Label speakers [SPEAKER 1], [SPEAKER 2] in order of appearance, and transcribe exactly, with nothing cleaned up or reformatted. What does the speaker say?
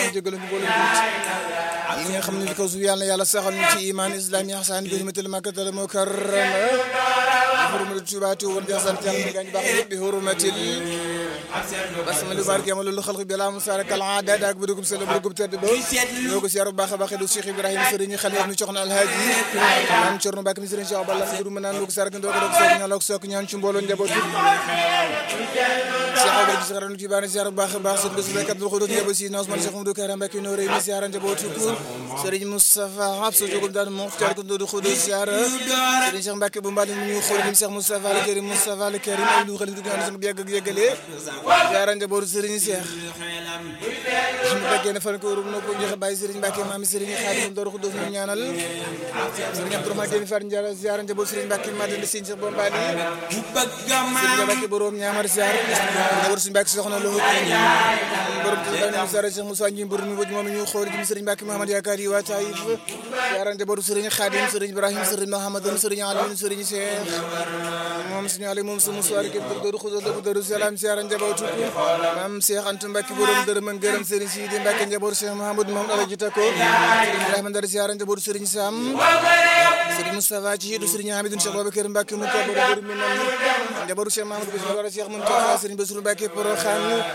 [SPEAKER 1] yàlla jégal ñu boole yi nga xam ne li ko su yàlla yàlla saxal ñu ci iman islam yi xasaan bi hurmatil makkatal mukarrama bi hurmatil tubaatu wal jasant yàlla gañ baax yëpp bi hurmatil basma lu barke yama loolu xalq bi la musarakal aada ak bu dugub sele bu dugub tedd ba ñoo ko siyaar bu baax a baax du Cheikh Ibrahima Serigne Khalil ñu coxna alhaji maam Cerno Mbàkke mi Serigne Cheikh Balla du mënaan lu ko sarak ndo ko dok sok ñaan lok sok ñaan ci mbooloo njaboot Cheikh Abdou Cheikh Ranu ci baana siyaar bu baax a baax sëñ Bass Mbàkke Abdou Khoudous njaboot si Ousmane Cheikh Moudou Karam Mbàkke no rey mi siyaar njaboot ko Serigne Moustapha Habsou jogum daan mo xtar ko do Khoudous siyaar Serigne Cheikh Mbàkke bu mbal ñu xool lim Cheikh Moustapha al Karim Moustapha al Karim ay lu xalidu ñaan sama yegg ak yeggale siyaar njaboot Serigne Cheikh mu bëggee na fan ko rum no ko joxe bàyyi Serigne Mbacke maam Serigne Khadim Doro Khoudoss ñu ñaanal Serigne Abdourahmane Gueye Far Ndiara ziar njaboot Serigne Mbacke Madina Serigne Cheikh Bombali Serigne Mbacke borom ñaamar ziar njaboot Serigne Mbacke soxna lo borom Serigne ziar Cheikh Moussa Ndim borom mi moom ñu xool ci Serigne Mbacke Mahamad Yakar yi wa Taïf ziar njaboot Serigne Khadim Serigne Ibrahim Serigne Mohammed Serigne Ali Serigne Cheikh moom Serigne Ali moom sama soir ke Doro Khoudoss do Doro Salam ziar njaboot maam Cheikh Anta Mbacke borom dërëm ak gërëm Serigne Sidi Mbacke njaboot Cheikh Mahamadou Mamadou Alaji Tako Serigne Ibrahima Ndar ziar njaboot Serigne Sam Serigne Moustapha ci du Serigne Hamidou Cheikh Babacar Mbacke mu ko borom mi non njaboot Cheikh Mahamadou Bachir wala Cheikh Mountakha Serigne Bassirou Mbacke Porokhane